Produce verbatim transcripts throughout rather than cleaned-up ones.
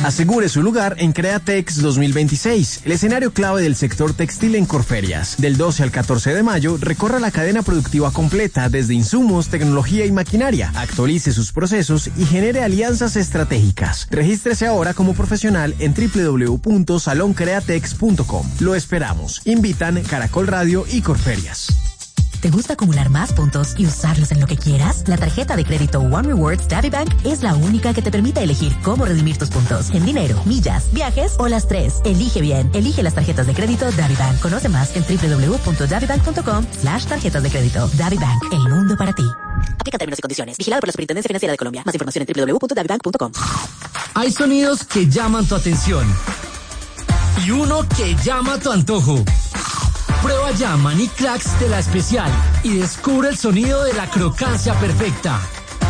Asegure su lugar en Createx dos mil veintiséis, el escenario clave del sector textil en Corferias. Del doce al catorce de mayo, recorra la cadena productiva completa desde insumos, tecnología y maquinaria. Actualice sus procesos y genere alianzas estratégicas. Regístrese ahora como profesional en doble u doble u doble u punto salón createx punto com. Lo esperamos. Invitan Caracol Radio y Corferias. ¿Te gusta acumular más puntos y usarlos en lo que quieras? La tarjeta de crédito One Rewards DaviBank es la única que te permite elegir cómo redimir tus puntos. En dinero, millas, viajes o las tres. Elige bien. Elige las tarjetas de crédito DaviBank. Conoce más en doble u doble u doble u punto davibank punto com slash tarjetas de crédito. DaviBank, el mundo para ti. Aplica términos y condiciones. Vigilado por la Superintendencia Financiera de Colombia. Más información en doble u doble u doble u punto davibank punto com. Hay sonidos que llaman tu atención y uno que llama tu antojo. Prueba ya Maní Cracks de La Especial y descubre el sonido de la crocancia perfecta.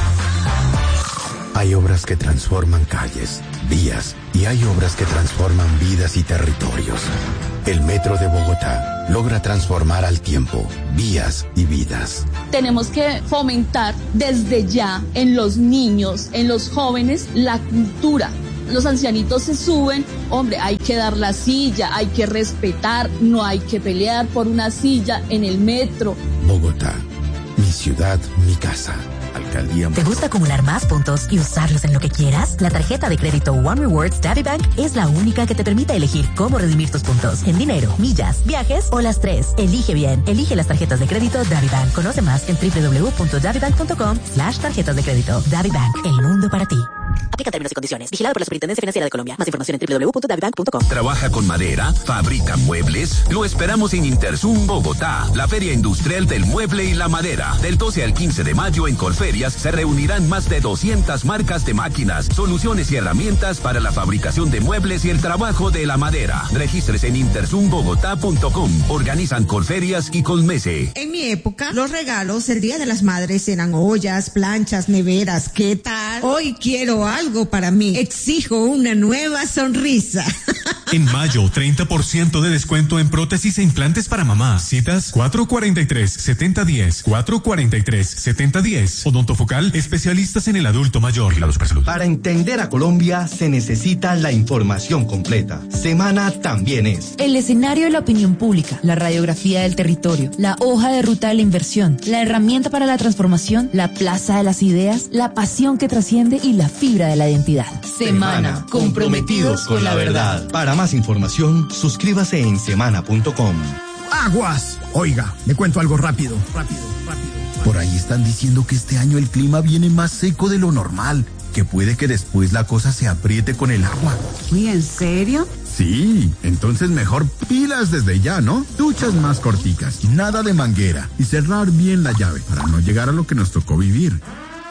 Hay obras que transforman calles, vías, y hay obras que transforman vidas y territorios. El Metro de Bogotá logra transformar al tiempo, vías y vidas. Tenemos que fomentar desde ya en los niños, en los jóvenes, la cultura. Los ancianitos se suben, hombre, hay que dar la silla, hay que respetar, no hay que pelear por una silla en el metro. Bogotá, mi ciudad, mi casa. Alcaldía. ¿Te gusta acumular más puntos y usarlos en lo que quieras? La tarjeta de crédito One Rewards DaviBank es la única que te permite elegir cómo redimir tus puntos. En dinero, millas, viajes o las tres. Elige bien. Elige las tarjetas de crédito DaviBank. Conoce más en doble u doble u doble u punto davibank punto com slash tarjetas de crédito. DaviBank, el mundo para ti. Aplica términos y condiciones. Vigilado por la Superintendencia Financiera de Colombia. Más información en doble u doble u doble u punto davibank punto com. ¿Trabaja con madera? ¿Fabrica muebles? Lo esperamos en Interzum Bogotá, la Feria Industrial del Mueble y la Madera. Del doce al quince de mayo en Corferias se reunirán más de doscientas marcas de máquinas, soluciones y herramientas para la fabricación de muebles y el trabajo de la madera. Regístrese en interzum bogotá punto com. Organizan Corferias y Colmese. En mi época, los regalos el Día de las Madres eran ollas, planchas, neveras. ¿Qué tal? Hoy quiero algo para mí. Exijo una nueva sonrisa. En mayo, treinta por ciento de descuento en prótesis e implantes para mamá. Citas cuatro cuarenta y tres, setenta diez, cuatro cuarenta y tres, setenta diez. Odontofocal, especialistas en el adulto mayor. Para entender a Colombia se necesita la información completa. Semana también es el escenario de la opinión pública, la radiografía del territorio, la hoja de ruta de la inversión, la herramienta para la transformación, la plaza de las ideas, la pasión que trasciende y la fibra de la identidad. Semana, comprometidos con la verdad. Para más información, suscríbase en semana punto com. ¡Aguas! Oiga, le cuento algo rápido, rápido, rápido. Por ahí están diciendo que este año el clima viene más seco de lo normal, que puede que después la cosa se apriete con el agua. Uy, ¿en serio? Sí, entonces mejor pilas desde ya, ¿no? Duchas más corticas, nada de manguera y cerrar bien la llave para no llegar a lo que nos tocó vivir.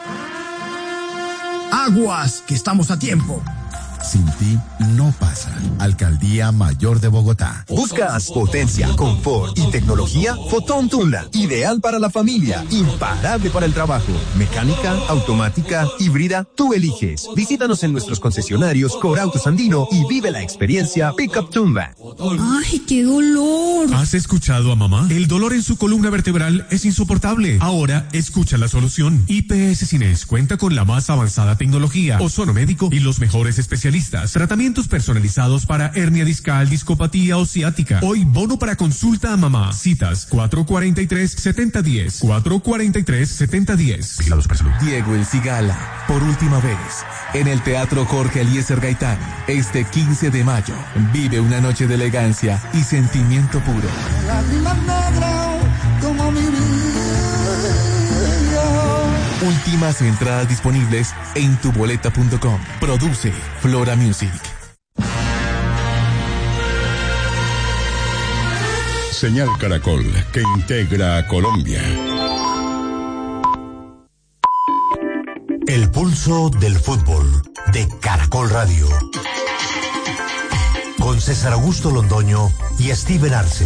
¡Aguas! Que estamos a tiempo. Sin ti no pasa. Alcaldía Mayor de Bogotá. ¿Buscas potencia, confort y tecnología? Fotón Tundra, ideal para la familia, imparable para el trabajo. Mecánica, automática, híbrida, tú eliges. Visítanos en nuestros concesionarios Corautos Andino y vive la experiencia Pickup Tundra. ¡Ay, qué dolor! ¿Has escuchado a mamá? El dolor en su columna vertebral es insoportable. Ahora escucha la solución. I P S Cines cuenta con la más avanzada tecnología, ozono médico y los mejores especialistas. Tratamientos personalizados para hernia discal, discopatía o ciática. Hoy bono para consulta a mamá. Citas cuatro cuarenta y tres, setenta diez. cuatro cuarenta y tres, setenta diez. Vigilados por salud. Diego El Cigala, por última vez, en el Teatro Jorge Eliezer Gaitán. Este quince de mayo, vive una noche de elegancia y sentimiento puro. Como mi vida. Últimas entradas disponibles en tuboleta punto com. Produce Flora Music. Señal Caracol, que integra a Colombia. El pulso del fútbol de Caracol Radio. Con César Augusto Londoño y Steven Arce.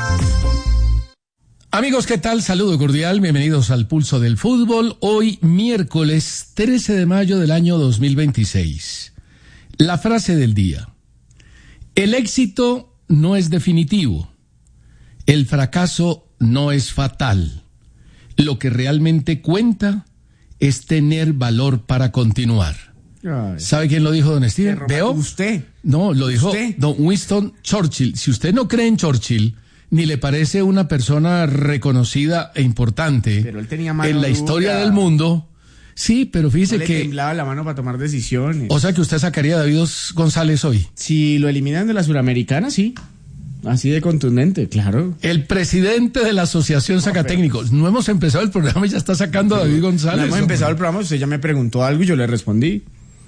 Amigos, ¿qué tal? Saludo cordial, bienvenidos al Pulso del Fútbol. Hoy, miércoles trece de mayo del año dos mil veintiséis. La frase del día: el éxito no es definitivo, el fracaso no es fatal. Lo que realmente cuenta es tener valor para continuar. Ay. ¿Sabe quién lo dijo, don Steven? ¿Veo? ¿Usted? No, lo dijo ¿Usted? don Winston Churchill. Si usted no cree en Churchill, ni le parece una persona reconocida e importante pero él tenía mano en la dura. historia del mundo, sí, pero fíjese no le que... temblaba la mano para tomar decisiones. O sea que usted sacaría a David González hoy. Si lo eliminan de la Suramericana, sí. Así de contundente, claro. El presidente de la Asociación Sacatécnicos. No hemos empezado el programa y ya está sacando a David González. No hemos empezado el programa, usted ya me preguntó algo y yo le respondí.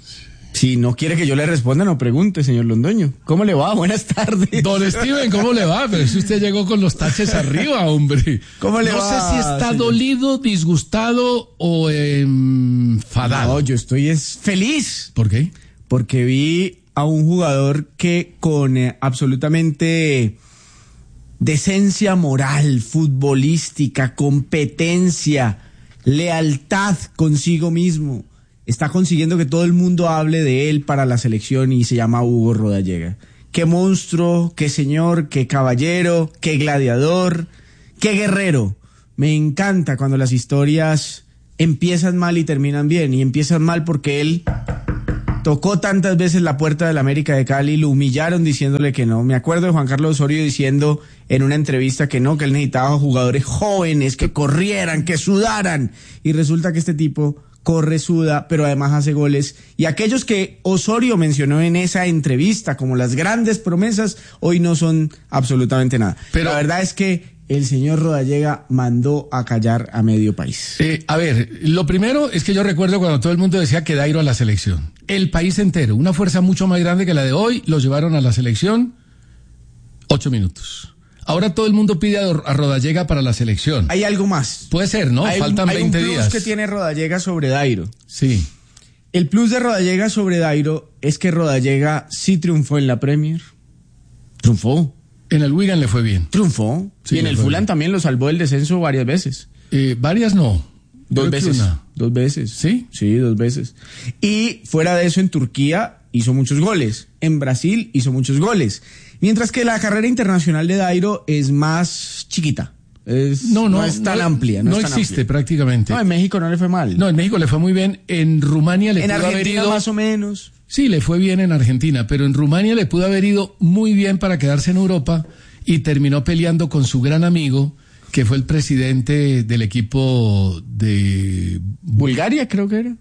Si no quiere que yo le responda, no pregunte, señor Londoño. ¿Cómo le va? Buenas tardes. Don Steven, ¿cómo le va? Pero si usted llegó con los taches arriba, hombre. ¿Cómo le no va? No sé si está señor? dolido, disgustado o enfadado. No, yo estoy es feliz. ¿Por qué? Porque vi a un jugador que con eh, absolutamente decencia moral, futbolística, competencia, lealtad consigo mismo, está consiguiendo que todo el mundo hable de él para la selección y se llama Hugo Rodallega. Qué monstruo, qué señor, qué caballero, qué gladiador, qué guerrero. Me encanta cuando las historias empiezan mal y terminan bien, y empiezan mal porque él tocó tantas veces la puerta del América de Cali, lo humillaron diciéndole que no. Me acuerdo de Juan Carlos Osorio diciendo en una entrevista que no, que él necesitaba jugadores jóvenes, que corrieran, que sudaran. Y resulta que este tipo corre, suda, pero además hace goles. Y aquellos que Osorio mencionó en esa entrevista como las grandes promesas, hoy no son absolutamente nada. Pero la verdad es que el señor Rodallega mandó a callar a medio país. Eh, a ver, lo primero es que yo recuerdo cuando todo el mundo decía que Dairo a la selección. El país entero, una fuerza mucho más grande que la de hoy, lo llevaron a la selección ocho minutos. Ahora todo el mundo pide a, a Rodallega para la selección. Hay algo más. Puede ser, ¿no? Hay, Faltan hay veinte un plus días. que tiene Rodallega sobre Dairo. Sí. El plus de Rodallega sobre Dairo es que Rodallega sí triunfó en la Premier. Triunfó. En el Wigan le fue bien. Triunfó. Sí, y en el Fulham bien. También lo salvó del descenso varias veces. Eh, varias no. Dos Creo veces. Una. Dos veces. ¿Sí? Sí, dos veces. Y fuera de eso, en Turquía hizo muchos goles. En Brasil hizo muchos goles. Mientras que la carrera internacional de Dairo es más chiquita. Es, no, no, no es tan no, amplia. No, no es tan existe amplia. prácticamente. No, en México no le fue mal. No, en México le fue muy bien. En Rumania le en pudo Argentina haber ido... más o menos. Sí, le fue bien en Argentina, pero en Rumania le pudo haber ido muy bien para quedarse en Europa y terminó peleando con su gran amigo, que fue el presidente del equipo de... Bulgaria, creo que era.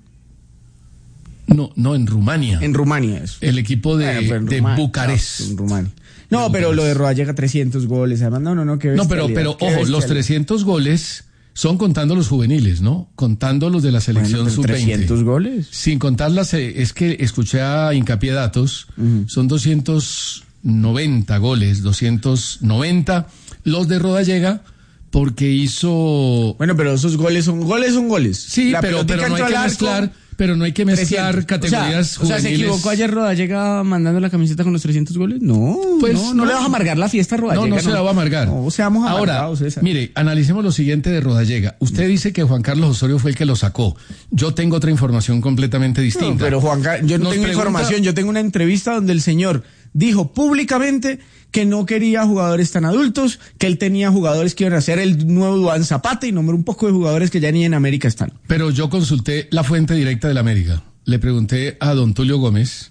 No, no, en Rumania. En Rumania, eso. El equipo de, bueno, en de Rumania, Bucarest. No, en Rumania. No, de pero Bucarest. Lo de Rodallega trescientos goles, además, no, no, no, qué No, pero, pero ojo, los trescientos goles son contando los juveniles, ¿no? Contando los de la selección bueno, sub veinte. ¿trescientos goles? Sin contar las, es que escuché a Hincapié Datos, uh-huh. son doscientos noventa goles, doscientos noventa los de Rodallega, porque hizo... Bueno, pero esos goles son goles, son goles. Sí, la pero, pero no hay que mezclar... Pero no hay que mezclar trescientos categorías o sea, juveniles. O sea, ¿se equivocó ayer Rodallega mandando la camiseta con los trescientos goles? No, pues no, no, no le vas a amargar la fiesta a Rodallega. No, no, no se la va a amargar. No, o sea, vamos a Ahora, mire, analicemos lo siguiente de Rodallega. Usted no. dice que Juan Carlos Osorio fue el que lo sacó. Yo tengo otra información completamente distinta. No, pero Juan Carlos, yo no Nos tengo pregunta... información. Yo tengo una entrevista donde el señor dijo públicamente que no quería jugadores tan adultos, que él tenía jugadores que iban a ser el nuevo Duván Zapata y nombró un poco de jugadores que ya ni en América están. Pero yo consulté la fuente directa de la América. Le pregunté a don Tulio Gómez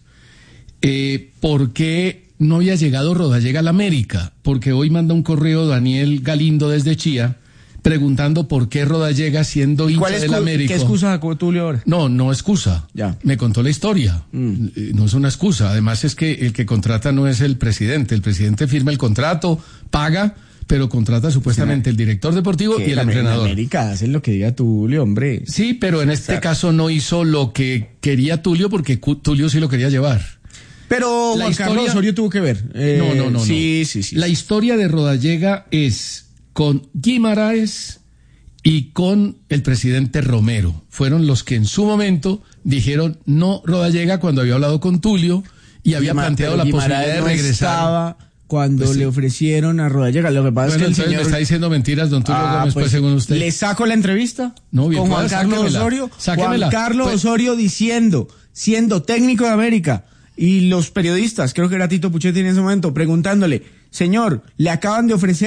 eh, por qué no había llegado Rodallega a la América, porque hoy manda un correo Daniel Galindo desde Chía preguntando por qué Rodallega siendo hincha de la América. ¿Qué excusa sacó Tulio ahora? No, no excusa. Ya. Me contó la historia. Mm. Eh, no es una excusa. Además es que el que contrata no es el presidente. El presidente firma el contrato, paga, pero contrata supuestamente sí, el director deportivo y el entrenador. En América hacen lo que diga Tulio, hombre. Sí, pero en este caso no hizo lo que quería Tulio porque Tulio sí lo quería llevar. Pero la Juan historia... Carlos Osorio tuvo que ver. Eh, no, no, no. Sí, no. sí, sí. La historia de Rodallega es con Guimaraes y con el presidente Romero. Fueron los que en su momento dijeron no Rodallega cuando había hablado con Tulio y había Guimar, planteado la Guimaraes posibilidad de no regresar. Estaba cuando pues sí. le ofrecieron a Rodallega. Lo que pasa bueno, es que el señor me está diciendo mentiras, don Tulio ah, Gómez, pues, pues según usted. ¿Le saco la entrevista? No, bien, con Juan Carlos sáquemela, Osorio. Sáquemela. Juan Carlos pues, Osorio diciendo, siendo técnico de América, y los periodistas, creo que era Tito Puchetti en ese momento, preguntándole, señor, le acaban de ofrecer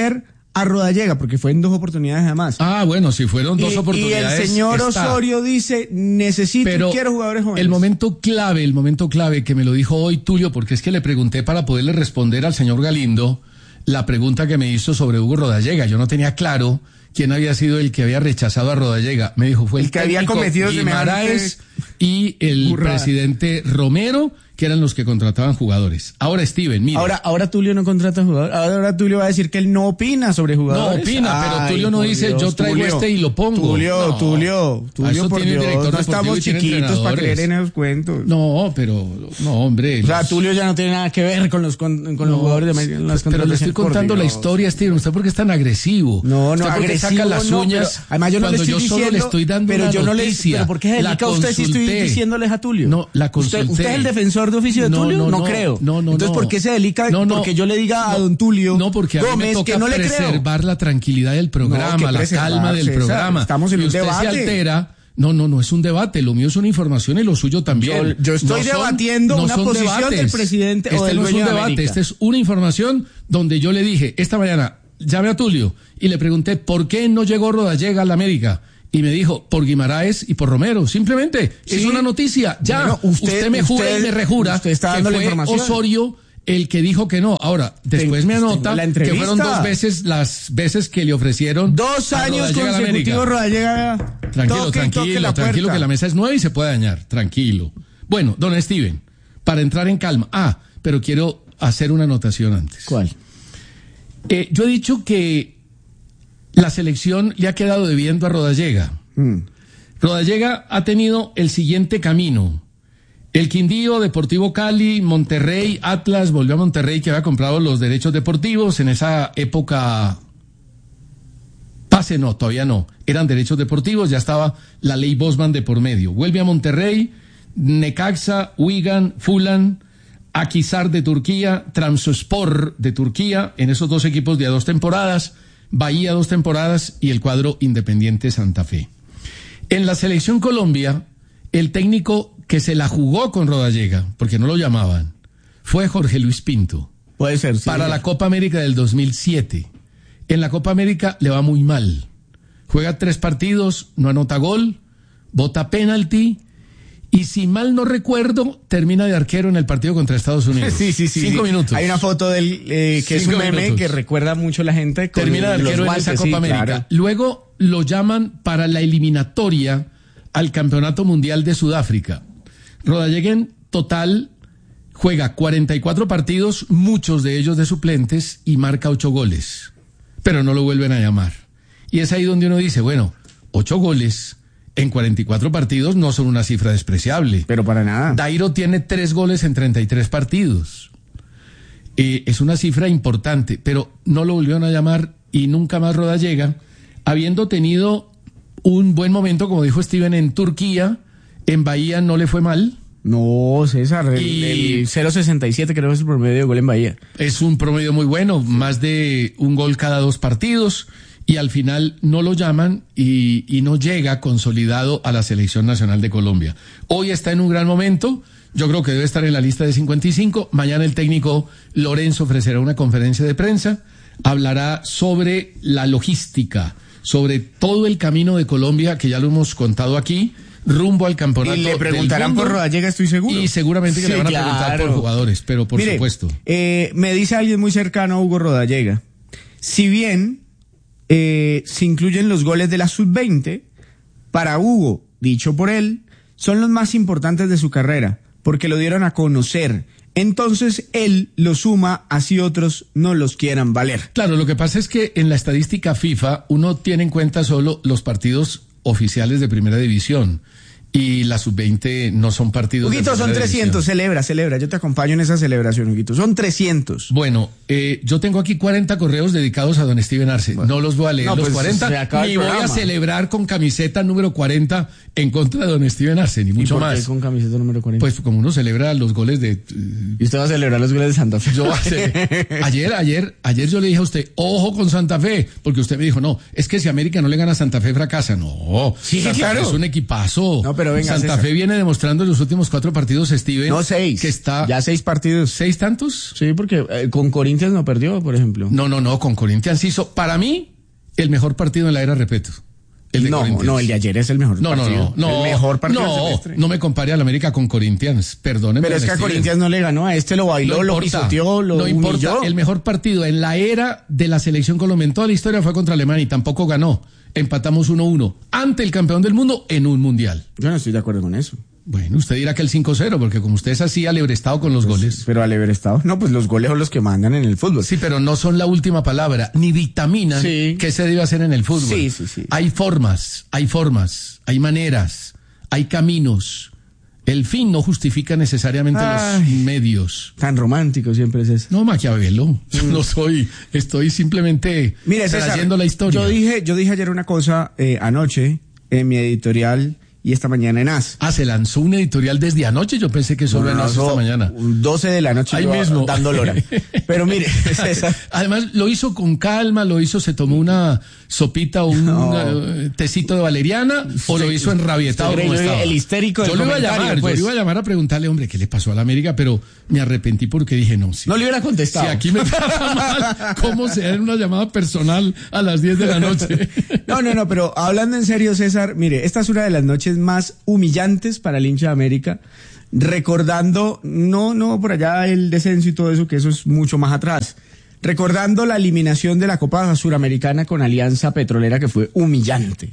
a Rodallega, porque fue en dos oportunidades además. Ah, bueno, si fueron dos y, oportunidades. Y el señor está. Osorio dice, necesito Pero y quiero jugadores jóvenes. El momento clave, el momento clave que me lo dijo hoy Tulio, porque es que le pregunté para poderle responder al señor Galindo la pregunta que me hizo sobre Hugo Rodallega. Yo no tenía claro quién había sido el que había rechazado a Rodallega. Me dijo, fue el, el que había cometido Guimaraes y el burrada. Presidente Romero, que eran los que contrataban jugadores. Ahora, Steven, mira. Ahora, ahora Tulio no contrata jugadores. Ahora Tulio va a decir que él no opina sobre jugadores. No opina, Ay, pero Tulio no dice, Dios, yo traigo Tulio, este y lo pongo. Tulio, no. Tulio, Tulio, por Dios, no estamos chiquitos para creer en esos cuentos. No, pero, no, hombre. O sea, los... Tulio ya no tiene nada que ver con los, con, con no, los jugadores de las Pero le estoy contando la historia, Steven. ¿Usted por qué es tan agresivo? No, no, ¿Usted por qué saca las no, uñas pero, además yo no le estoy yo diciendo, solo le estoy dando pero una yo no le, noticia? Pero ¿por qué se dedica a usted si estoy diciéndoles a Tulio? No, la consulté. ¿Usted, usted es el defensor de oficio de no, Tulio? No, no, no creo. No, no, Entonces, no. ¿por qué se dedica? No, no, porque yo le diga no, a don Tulio no, porque a Gómez mí me toca que no le preservar creo. la tranquilidad del programa, no, la calma del programa. Estamos en y un usted debate. se altera. No, no, no es un debate. Lo mío es una información y lo suyo también. Yo, yo estoy no debatiendo son, no una posición debates. del presidente este o del no dueño es un de debate. América. Esta es una información donde yo le dije esta mañana, llamé a Tulio y le pregunté por qué no llegó Rodallega a la América. Y me dijo, por Guimaraes y por Romero. Simplemente, sí. Es una noticia. Ya, bueno, usted, usted me jura usted, y me rejura usted está dando que la fue información. Osorio el que dijo que no. Ahora, después me anota que fueron dos veces las veces que le ofrecieron dos años consecutivos Rodallega. Tranquilo, toque, tranquilo, toque la tranquilo puerta. Que la mesa es nueva y se puede dañar. Tranquilo. Bueno, don Steven, para entrar en calma. Ah, pero quiero hacer una anotación antes. ¿Cuál? Eh, yo he dicho que la selección le ha quedado debiendo a Rodallega. Mm. Rodallega ha tenido el siguiente camino. El Quindío, Deportivo Cali, Monterrey, Atlas, volvió a Monterrey que había comprado los derechos deportivos en esa época. Pase no, todavía no. Eran derechos deportivos, ya estaba la ley Bosman de por medio. Vuelve a Monterrey, Necaxa, Wigan, Fulham, Akhisar de Turquía, Trabzonspor de Turquía, en esos dos equipos de a dos temporadas, Bahía dos temporadas y el cuadro Independiente Santa Fe. En la selección Colombia, el técnico que se la jugó con Rodallega, porque no lo llamaban, fue Jorge Luis Pinto. Puede ser, sí. Para la Copa América del dos mil siete. En la Copa América le va muy mal. Juega tres partidos, no anota gol, bota penalti, y si mal no recuerdo, termina de arquero en el partido contra Estados Unidos. Sí, sí, sí. Cinco sí. minutos. Hay una foto del eh, que Cinco es un meme minutos. que recuerda mucho a la gente. Con termina de arquero guantes, en esa Copa sí, América. Claro. Luego lo llaman para la eliminatoria al Campeonato Mundial de Sudáfrica. Rodallega en total juega cuarenta y cuatro partidos, muchos de ellos de suplentes, y marca ocho goles. Pero no lo vuelven a llamar. Y es ahí donde uno dice, bueno, ocho goles en cuarenta y cuatro partidos no son una cifra despreciable. Pero para nada. Dairo tiene tres goles en treinta y tres partidos. Eh, es una cifra importante, pero no lo volvieron a llamar y nunca más Rodallega, habiendo tenido un buen momento, como dijo Steven, en Turquía. En Bahía no le fue mal. No, César, el, Y- el cero punto sesenta y siete creo que es el promedio de gol en Bahía. Es un promedio muy bueno, más de un gol cada dos partidos, y al final no lo llaman y, y no llega consolidado a la Selección Nacional de Colombia. Hoy está en un gran momento, yo creo que debe estar en la lista de cincuenta y cinco. Mañana el técnico Lorenzo ofrecerá una conferencia de prensa, hablará sobre la logística, sobre todo el camino de Colombia, que ya lo hemos contado aquí, rumbo al campeonato. Y le preguntarán del mundo, por Rodallega, estoy seguro. Y seguramente que Sí, le van a claro. preguntar por jugadores, pero por Mire, supuesto. Eh, me dice alguien muy cercano a Hugo Rodallega. Si bien eh, se incluyen los goles de la sub veinte, para Hugo, dicho por él, son los más importantes de su carrera, porque lo dieron a conocer. Entonces él lo suma así otros no los quieran valer. Claro, lo que pasa es que en la estadística FIFA uno tiene en cuenta solo los partidos oficiales de primera división y la sub veinte no son partidos Huguito, de son primera trescientos, división. celebra, celebra, yo te acompaño en esa celebración, Huguito, son trescientos. Bueno, eh, yo tengo aquí cuarenta correos dedicados a don Steven Arce. Bueno. No los voy a leer No, los pues, cuarenta, se acaba el ni voy a programa. celebrar con camiseta número cuarenta en contra de don Steven Arce, ni ¿Y mucho por qué más. con camiseta número cuarenta? Pues como uno celebra los goles de... Y usted va a celebrar los goles de Santa Fe. Yo voy a hacer- ayer, ayer, ayer yo le dije a usted, ojo con Santa Fe, porque usted me dijo, no, es que si América no le gana a Santa Fe fracasa. No, Sí, Santa claro. Fe es un equipazo. No, pero venga, Santa César. Fe viene demostrando en los últimos cuatro partidos, Steven. No, seis. Que está... Ya seis partidos. ¿Seis tantos? Sí, porque eh, con Corinthians no perdió, por ejemplo. No, no, no, con Corinthians hizo, para mí, el mejor partido en la era Repeto. El de no, Corinthians. no, el de ayer es el mejor no, partido. No, no, no. El mejor partido no, del semestre. No me compare al América con Corinthians, perdónenme. Pero es que a Steven. Corinthians no le ganó, a este lo bailó, No lo importa, pisoteó, lo no humilló. importa, el mejor partido en la era de la selección Colombia en toda la historia fue contra Alemania y tampoco ganó. Empatamos uno uno ante el campeón del mundo en un mundial. Yo no estoy de acuerdo con eso. Bueno, usted dirá que el cinco cero, porque como usted es así alebrestado con los pues, goles. Pero alebrestado, no, pues los goles son los que mandan en el fútbol. Sí, pero no son la última palabra, ni vitaminan sí. qué se debe hacer en el fútbol. Sí, sí, sí. Hay formas, hay formas, hay maneras, hay caminos. El fin no justifica necesariamente Ay, los medios. Tan romántico siempre es eso. No, Maquiavelo, yo no soy, estoy simplemente Mire, trayendo César, la historia. Yo dije, yo dije ayer una cosa eh, anoche en mi editorial y esta mañana en A S. Ah, se lanzó un editorial desde anoche, yo pensé que solo no, en no, A S esta mañana. doce de la noche ahí yo mismo dando lora. Pero mire, César. Además lo hizo con calma, lo hizo, se tomó una sopita o un no. uh, tecito de valeriana o lo hizo enrabietado como estaba. El histérico del yo lo iba a llamar, pues. yo lo iba a llamar a preguntarle, hombre, ¿qué le pasó a la América? Pero me arrepentí porque dije, no, si, no le hubiera contestado. Si aquí me trata mal, ¿cómo se da una llamada personal a las diez de la noche? No, no, no, pero hablando en serio, César, mire, esta es una de las noches más humillantes para el hincha de América, recordando, no, no por allá el descenso y todo eso, que eso es mucho más atrás, recordando la eliminación de la Copa Suramericana con Alianza Petrolera, que fue humillante,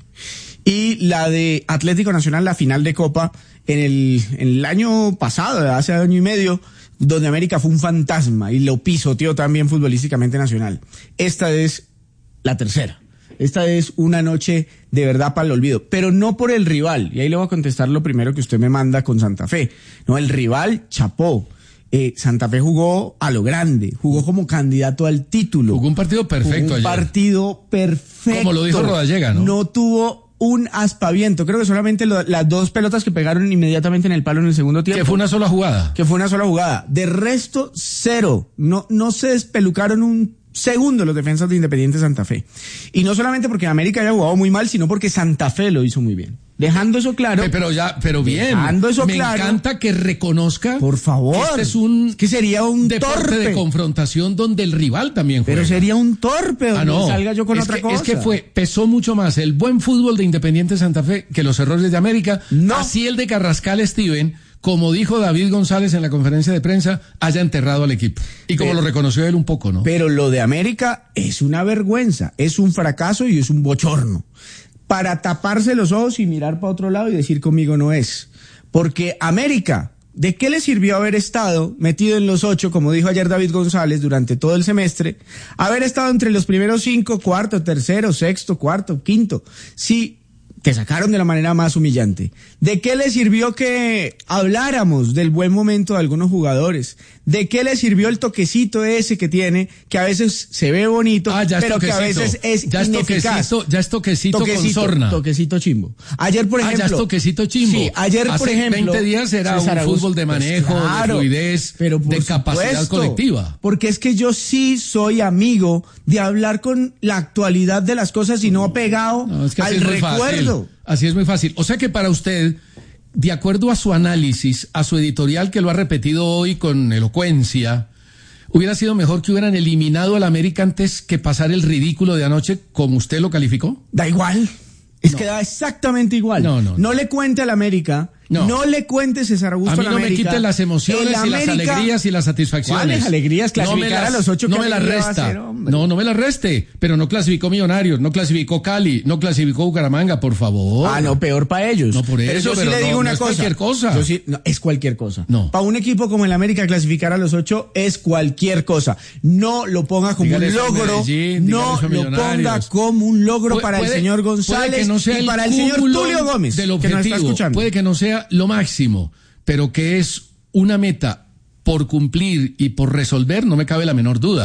y la de Atlético Nacional, la final de Copa, en el, en el año pasado, hace año y medio, donde América fue un fantasma y lo pisoteó también futbolísticamente Nacional. Esta es la tercera. Esta es una noche de verdad para el olvido, pero no por el rival, y ahí le voy a contestar lo primero que usted me manda con Santa Fe. No, el rival chapó. Eh, Santa Fe jugó a lo grande, jugó como candidato al título. Jugó un partido perfecto jugó un ayer. partido perfecto. Como lo dijo Rodallega, ¿no? No tuvo un aspaviento. Creo que solamente lo, las dos pelotas que pegaron inmediatamente en el palo en el segundo tiempo. Que fue una sola jugada. Que fue una sola jugada. De resto, cero. No, no se despelucaron un segundo los defensas de Independiente Santa Fe. Y no solamente porque América haya jugado muy mal, sino porque Santa Fe lo hizo muy bien. Dejando eso claro. Pero ya, pero bien. Dejando eso me claro. Me encanta que reconozca. Por favor. Que este es un. Que sería un deporte torpe de confrontación donde el rival también juega. Pero sería un torpe donde ah, no. salga yo con es otra que, cosa. Es que fue, pesó mucho más el buen fútbol de Independiente Santa Fe que los errores de América. No. Así el de Carrascal Steven, como dijo David González en la conferencia de prensa, haya enterrado al equipo. Y como pero, lo reconoció él un poco, ¿no? Pero lo de América es una vergüenza, es un fracaso y es un bochorno. Para taparse los ojos y mirar para otro lado y decir conmigo no es. Porque América, ¿de qué le sirvió haber estado metido en los ocho, como dijo ayer David González, durante todo el semestre? Haber estado entre los primeros cinco, cuarto, tercero, sexto, cuarto, quinto. Sí, te sacaron de la manera más humillante. ¿De qué le sirvió que habláramos del buen momento de algunos jugadores? ¿De qué le sirvió el toquecito ese que tiene, que a veces se ve bonito, ah, ya pero que a veces es ya ineficaz? Es toquecito, ya es toquecito, toquecito con sorna. Toquecito chimbo. Ayer, por ejemplo... Ah, ya es toquecito chimbo. Sí, ayer, Hace por ejemplo... veinte días era César un Augusto, fútbol de manejo, pues claro, de fluidez, pero de capacidad supuesto, colectiva. Porque es que yo sí soy amigo de hablar con la actualidad de las cosas y no pegado no, es que al así es muy recuerdo. Fácil. Así es muy fácil. O sea que para usted, de acuerdo a su análisis, a su editorial que lo ha repetido hoy con elocuencia, hubiera sido mejor que hubieran eliminado al América antes que pasar el ridículo de anoche, como usted lo calificó. Da igual. Es no. que da exactamente igual. No, no, no. no le cuente al América. No. no le cuente César Augusto a mí no al América. me quiten las emociones y las alegrías y las satisfacciones. ¿Cuáles alegrías? Clasificar no me las, a los ocho no me las resta. Hacer, no, no me las reste. Pero no clasificó Millonarios, no clasificó Cali, no clasificó Bucaramanga, por favor. Ah, no, peor para ellos. No por eso. Pero yo sí pero le digo no, una no cosa. Es cualquier cosa. Yo sí, no, es cualquier cosa. No. Para un equipo como el América clasificar a los ocho es cualquier cosa. No lo ponga como dígale un logro. Medellín, no lo ponga como un logro Pu- para puede, el señor González no sea y para el, el señor Tulio Gómez, del que nos está escuchando. Puede que no sea lo máximo, pero que es una meta por cumplir y por resolver, no me cabe la menor duda.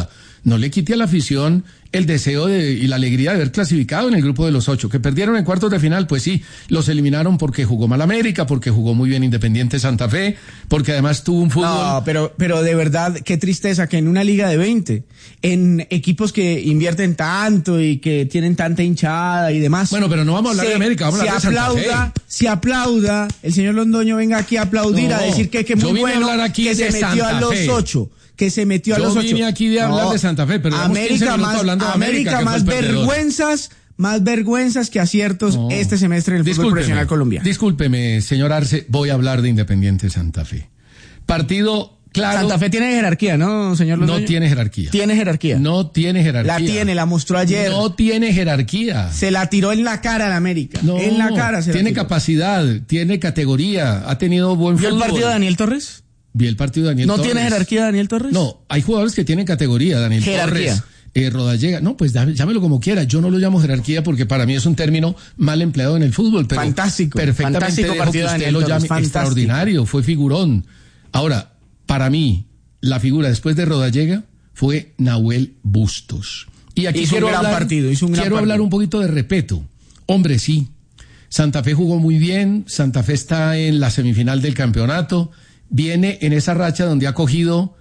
no le quite a la afición el deseo de, y la alegría de haber clasificado en el grupo de los ocho. Que perdieron en cuartos de final, pues sí, los eliminaron porque jugó mal América, porque jugó muy bien Independiente Santa Fe, porque además tuvo un fútbol... No, pero, pero de verdad, qué tristeza que en una liga de veinte, en equipos que invierten tanto y que tienen tanta hinchada y demás... Bueno, pero no vamos a hablar se, de América, vamos a hablar de Santa aplauda, Fe. Se aplauda, el señor Londoño venga aquí a aplaudir, No, a decir que, que yo muy vine a bueno, hablar aquí que de se metió Santa a los Fe. ocho. Que se metió a Yo los ocho. vine aquí de hablar No, de Santa Fe, pero llevamos quince América minutos más, hablando de América, América que fue más el perdedor. vergüenzas, más vergüenzas que aciertos No. este semestre en el fútbol Discúlpeme, profesional colombiano. Discúlpeme, señor Arce, voy a hablar de Independiente Santa Fe. Partido claro. Santa Fe tiene jerarquía, ¿no, señor Londoño? No tiene jerarquía. Tiene jerarquía. No tiene jerarquía. La tiene, la mostró ayer. No tiene jerarquía. Se la tiró en la cara a la América. No, en la cara se la tiene tiró. capacidad, tiene categoría, ha tenido buen ¿Vio fútbol. el partido de Daniel Torres? Vi el partido de Daniel ¿No Torres. tiene jerarquía Daniel Torres? No, hay jugadores que tienen categoría, Daniel Jerarquía. Torres, eh, Rodallega. No, pues dame- llámelo como quiera. Yo no lo llamo jerarquía porque para mí es un término mal empleado en el fútbol. Pero Fantástico, perfectamente fantástico dejo partido que de usted Daniel lo Torres, llame fantástico. extraordinario, fue figurón. Ahora, para mí, la figura después de Rodallega fue Nahuel Bustos. Y aquí Hizo un quiero gran hablar, partido, hizo un gran quiero hablar partido. un poquito de respeto. Hombre, sí. Santa Fe jugó muy bien, Santa Fe está en la semifinal del campeonato, viene en esa racha donde ha cogido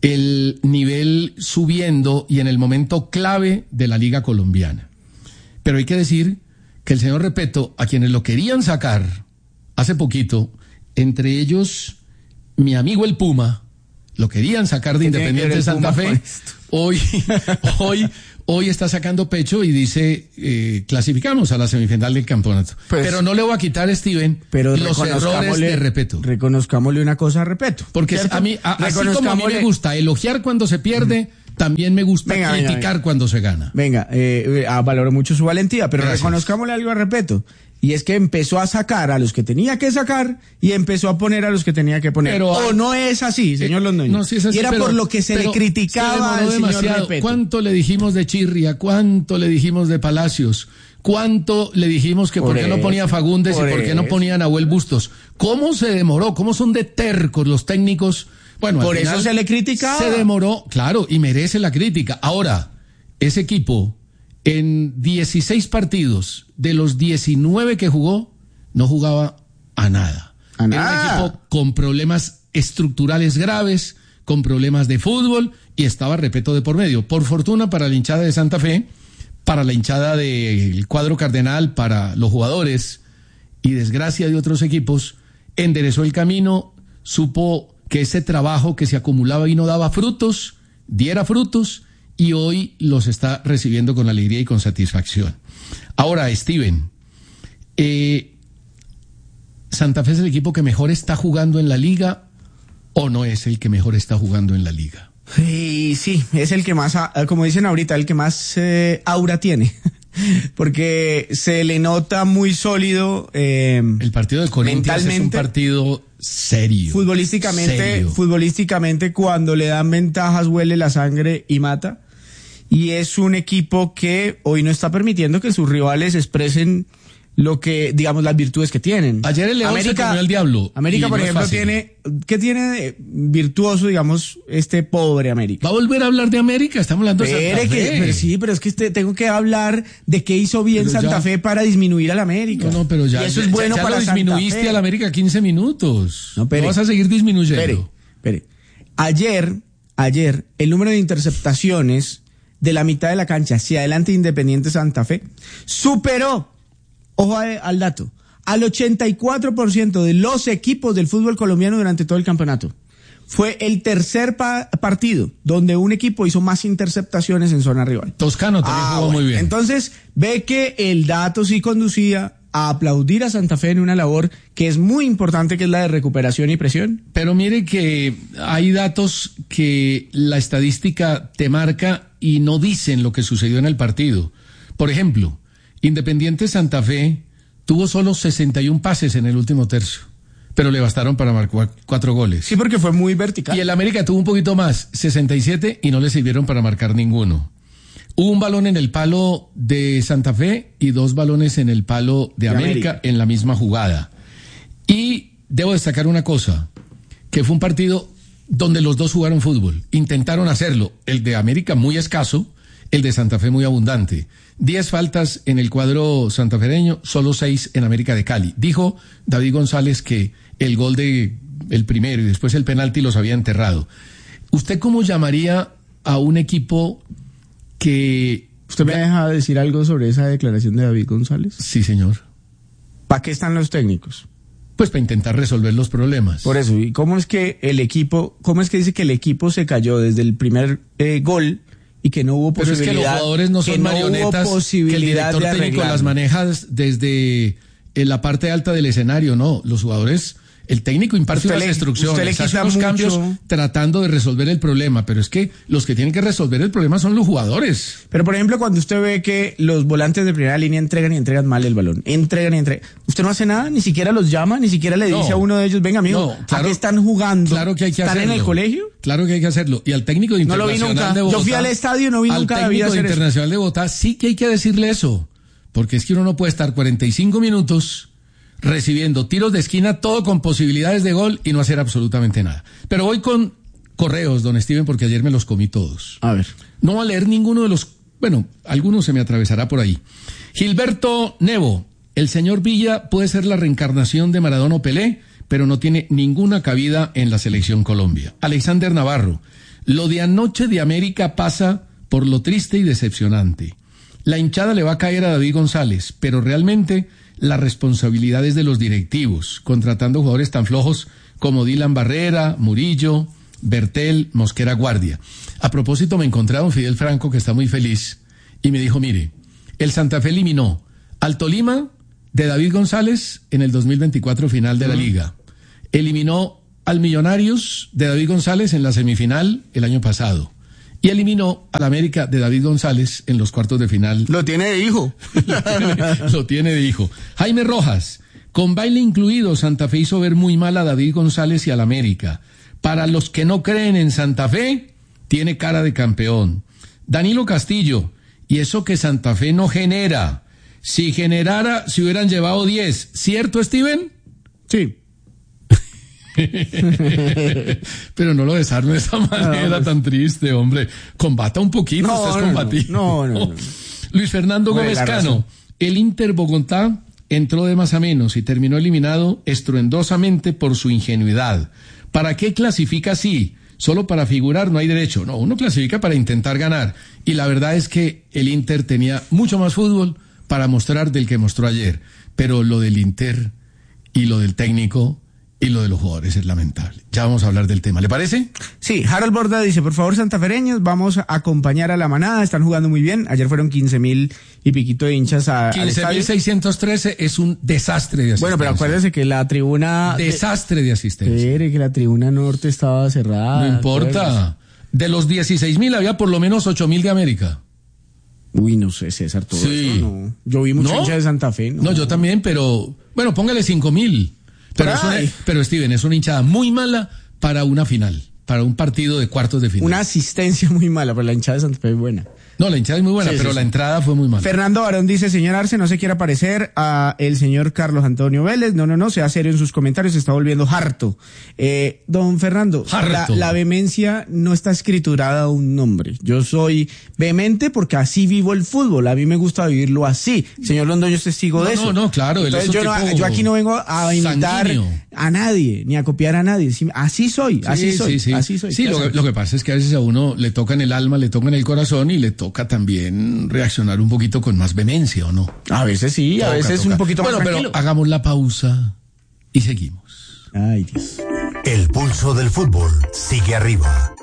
el nivel subiendo y en el momento clave de la Liga Colombiana. Pero hay que decir que el señor Repeto, a quienes lo querían sacar hace poquito, entre ellos mi amigo el Puma, lo querían sacar de ¿Qué tiene que ver Independiente el Santa Puma con Fe, hoy, hoy, hoy está sacando pecho y dice, eh, clasificamos a la semifinal del campeonato. Pues, pero no le voy a quitar, Steven, Pero los errores reconozcámosle- de Repeto. Reconozcamosle una cosa a Repeto. Porque ¿cierto? a mí, a- así como a mí me Reconozcámosle- gusta elogiar cuando se pierde, también me gusta Venga, venga, criticar venga. cuando se gana. Venga, eh, eh, ah, valoro mucho su valentía, pero Gracias. reconozcámosle algo a Repeto. Y es que empezó a sacar a los que tenía que sacar y empezó a poner a los que tenía que poner. Pero- o no es así, señor Eh, Londoño. no, sí es así, y era pero- por lo que se le pero criticaba se demoró al señor demasiado. Repeto. ¿Cuánto le dijimos de Chirria? ¿Cuánto le dijimos de Palacios? ¿Cuánto le dijimos que por, Por qué no eso, ponía Fagundes por y por qué no eso. ponía Nahuel Bustos? ¿Cómo se demoró? ¿Cómo son de tercos los técnicos? Bueno, al Por eso final se le criticaba. Se demoró, claro, y merece la crítica. Ahora, ese equipo, en dieciséis partidos de los diecinueve que jugó, no jugaba a nada. A Era nada. un equipo con problemas estructurales graves, con problemas de fútbol, y estaba Repeto de por medio. Por fortuna para la hinchada de Santa Fe, para la hinchada del cuadro cardenal, para los jugadores, y desgracia de otros equipos, enderezó el camino, supo que ese trabajo que se acumulaba y no daba frutos, diera frutos, y hoy los está recibiendo con alegría y con satisfacción. Ahora, Steven, eh, ¿Santa Fe es el equipo que mejor está jugando en la liga o no es el que mejor está jugando en la liga? Y sí, es el que más, ah, como dicen ahorita, el que más eh, aura tiene. Porque se le nota muy sólido. Eh, El partido de Corinthians es un mentalmente, partido serio. futbolísticamente, serio. futbolísticamente cuando le dan ventajas huele la sangre y mata. Y es un equipo que hoy no está permitiendo que sus rivales expresen lo que, digamos, las virtudes que tienen. Ayer el León se comió al diablo. América, y por no es ejemplo, fácil. tiene, ¿qué tiene de virtuoso, digamos, este pobre América? ¿Va a volver a hablar de América? Estamos hablando de Espere Santa que- Fe. pero sí, pero es que este, tengo que hablar de qué hizo bien Pero Santa ya- Fe para disminuir al América. No, no, pero ya, y eso ya- es bueno ya para lo Santa disminuiste Fe. al América quince minutos. No, espere. ¿No vas a seguir disminuyendo? Espere, espere. Ayer, ayer, el número de interceptaciones de la mitad de la cancha hacia adelante Independiente Santa Fe superó, ojo a- al dato, al ochenta y cuatro por ciento de los equipos del fútbol colombiano durante todo el campeonato. Fue el tercer pa- partido donde un equipo hizo más interceptaciones en zona rival. Toscano también Ah, jugó bueno. muy bien. Entonces, ve que el dato sí conducía a aplaudir a Santa Fe en una labor que es muy importante, que es la de recuperación y presión. Pero mire que hay datos que la estadística te marca y no dicen lo que sucedió en el partido. Por ejemplo, Independiente Santa Fe tuvo solo sesenta y un pases en el último tercio, pero le bastaron para marcar cuatro goles. Sí, porque fue muy vertical. Y el América tuvo un poquito más, sesenta y siete, y no le sirvieron para marcar ninguno. Hubo un balón en el palo de Santa Fe y dos balones en el palo de, De América, América. en la misma jugada. Y debo destacar una cosa, que fue un partido donde los dos jugaron fútbol. Intentaron hacerlo. El de América muy escaso, el de Santa Fe muy abundante. Diez faltas en el cuadro santafereño, solo seis en América de Cali. Dijo David González que el gol de el primero y después el penalti los había enterrado. ¿Usted cómo llamaría a un equipo que... ¿Usted me deja decir algo sobre esa declaración de David González? Sí, señor. ¿Para qué están los técnicos? Pues para intentar resolver los problemas. Por eso, ¿y cómo es que el equipo, cómo es que dice que el equipo se cayó desde el primer eh, gol y que no hubo posibilidad? Pero es que los jugadores no son marionetas, no que el director técnico las maneja desde en la parte alta del escenario, no. Los jugadores... El técnico imparte unas instrucciones, hace unos cambios tratando de resolver el problema, pero es que los que tienen que resolver el problema son los jugadores. Pero, por ejemplo, cuando usted ve que los volantes de primera línea entregan y entregan mal el balón, entregan y entregan, usted no hace nada, ni siquiera los llama, ni siquiera le dice no, a uno de ellos, venga, amigo, no, claro, ¿a qué están jugando? Claro que hay que ¿Están hacerlo. en el colegio? Claro que hay que hacerlo. Y al técnico de Internacional no lo vi nunca. de Bogotá... Yo fui al estadio y no vi nunca al técnico de Internacional eso. de Bogotá sí que hay que decirle eso, porque es que uno no puede estar cuarenta y cinco minutos... recibiendo tiros de esquina, todo con posibilidades de gol y no hacer absolutamente nada. Pero voy con correos, don Steven, porque ayer me los comí todos. A ver. No voy a leer ninguno de los... Bueno, alguno se me atravesará por ahí. Gilberto Nevo, el señor Villa puede ser la reencarnación de Maradona o Pelé, pero no tiene ninguna cabida en la selección Colombia. Alexander Navarro, lo de anoche de América pasa por lo triste y decepcionante. La hinchada le va a caer a David González, pero realmente... la responsabilidad es de los directivos, contratando jugadores tan flojos como Dylan Barrera, Murillo, Bertel, Mosquera Guardia. A propósito, me encontré a don Fidel Franco, que está muy feliz, y me dijo, mire, el Santa Fe eliminó al Tolima de David González en el dos mil veinticuatro final de la Liga. Eliminó al Millonarios de David González en la semifinal el año pasado. Y eliminó al América de David González en los cuartos de final. Lo tiene de hijo. lo, tiene, lo tiene de hijo. Jaime Rojas, con baile incluido, Santa Fe hizo ver muy mal a David González y al América. Para los que no creen en Santa Fe, tiene cara de campeón. Danilo Castillo, y eso que Santa Fe no genera. Si generara, se hubieran llevado diez. ¿Cierto, Steven? Sí. Pero no lo desarme de esa manera no, pues, tan triste, hombre. Combata un poquito, no, usted es no, combativo. No, no, no, no. Luis Fernando no, Gómez Cano, el Inter Bogotá entró de más a menos y terminó eliminado estruendosamente por su ingenuidad. ¿Para qué clasifica así? Solo para figurar no hay derecho. No, uno clasifica para intentar ganar. Y la verdad es que el Inter tenía mucho más fútbol para mostrar del que mostró ayer. Pero lo del Inter y lo del técnico... y lo de los jugadores es lamentable. Ya vamos a hablar del tema, ¿le parece? Sí, Harold Borda dice, por favor, santafereños, vamos a acompañar a la manada, están jugando muy bien. Ayer fueron quince mil y piquito de hinchas a, quince mil seiscientos trece es un desastre de asistencia. Bueno, pero acuérdese que la tribuna... Desastre de asistencia. Espere, que la tribuna norte estaba cerrada. No importa. De los dieciséis mil había por lo menos ocho mil de América. Uy, no sé, César, todo sí. eso no. Yo vi mucha ¿No? hincha de Santa Fe. No, no yo también, pero... Bueno, póngale cinco mil. Pero, es una, pero Steven, es una hinchada muy mala para una final, para un partido de cuartos de final. Una asistencia muy mala, pero la hinchada de Santa Fe es buena. No, la hinchada es muy buena, sí, pero sí, la sí. entrada fue muy mala. Fernando Barón dice, señor Arce, no se quiera parecer a el señor Carlos Antonio Vélez. No, no, no, sea serio en sus comentarios, se está volviendo harto. Eh, don Fernando, harto. La, la vehemencia no está escriturada a un nombre. Yo soy vehemente porque así vivo el fútbol. A mí me gusta vivirlo así. Señor Londoño es testigo no, de eso. No, no, claro. Entonces, yo, no, yo aquí no vengo a imitar sanguíneo. a nadie, ni a copiar a nadie. Así soy, así sí, soy, sí, sí. así soy. Sí, lo que, lo que pasa es que a veces a uno le toca en el alma, le toca en el corazón y le toca también reaccionar un poquito con más vehemencia, ¿o no? A veces sí, toca, a veces toca. un poquito bueno, más Bueno, tranquilo. pero hagamos la pausa y seguimos. Ay, Dios. El pulso del fútbol sigue arriba.